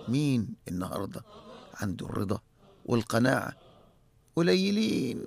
مين النهاردة عنده الرضا والقناعة؟ قليلين.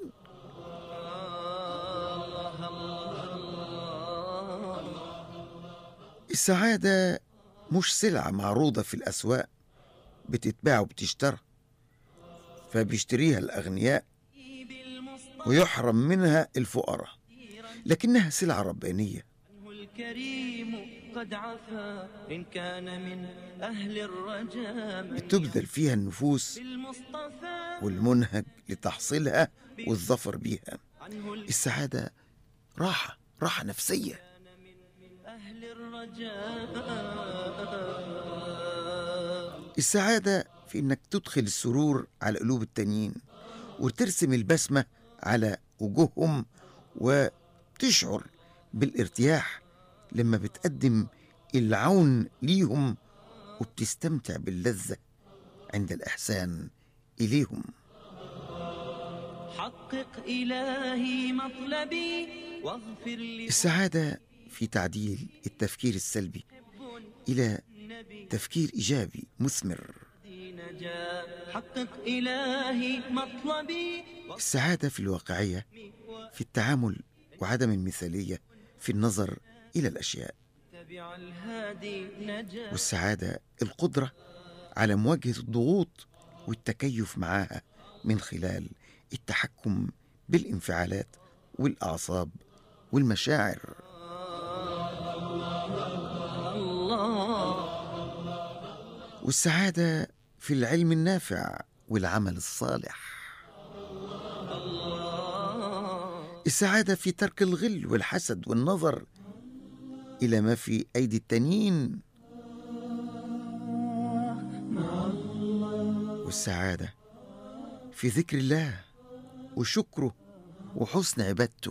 السعادة مش سلعة معروضة في الأسواق بتتباع وبتشترى، فبيشتريها الأغنياء ويحرم منها الفقراء، لكنها سلعة ربانية الكريم قد عفا إن كان من أهل الرجاء بتبذل فيها النفوس والمنهج لتحصيلها والظفر بيها. السعادة راحة نفسية. السعادة في إنك تدخل السرور على قلوب التانيين وترسم البسمة على وجوههم، وتشعر بالارتياح لما بتقدم العون ليهم، وبتستمتع باللذة عند الإحسان إليهم. حقق إلهي مطلبي واغفر لي. السعادة في تعديل التفكير السلبي إلى تفكير إيجابي مثمر. حقق إلهي مطلبي. السعادة في الواقعية، في التعامل وعدم المثالية في النظر إلى الأشياء. والسعادة القدرة على مواجهة الضغوط والتكيف معها من خلال التحكم بالانفعالات والأعصاب والمشاعر. والسعادة في العلم النافع والعمل الصالح. السعادة في ترك الغل والحسد والنظر إلى ما في أيدي التانيين. والسعادة في ذكر الله وشكره وحسن عبادته.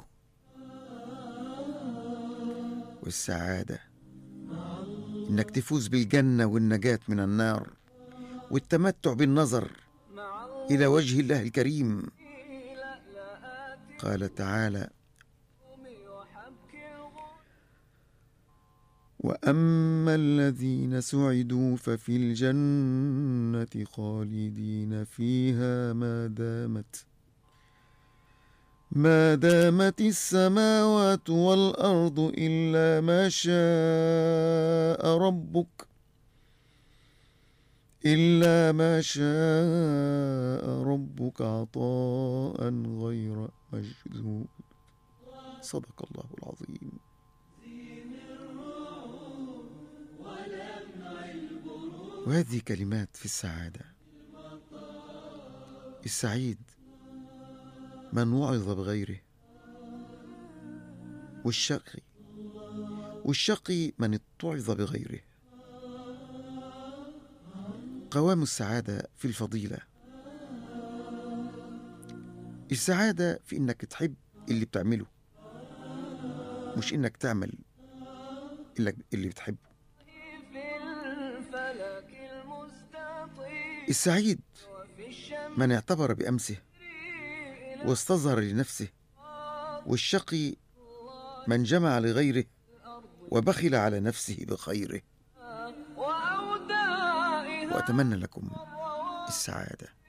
والسعادة إنك تفوز بالجنة والنجاة من النار والتمتع بالنظر إلى وجه الله الكريم. قال تعالى: وأما الذين سعدوا ففي الجنة خالدين فيها ما دامت السماوات والأرض إلا ما شاء ربك عطاء غير مجذوذ. صدق الله العظيم. وهذه كلمات في السعادة. السعيد من وعظ بغيره، والشقي من اتعظ بغيره. قوام السعادة في الفضيلة. السعادة في إنك تحب اللي بتعمله، مش إنك تعمل اللي بتحبه. السعيد من اعتبر بأمسه واستظهر لنفسه، والشقي من جمع لغيره وبخل على نفسه بخيره. وأتمنى لكم السعادة.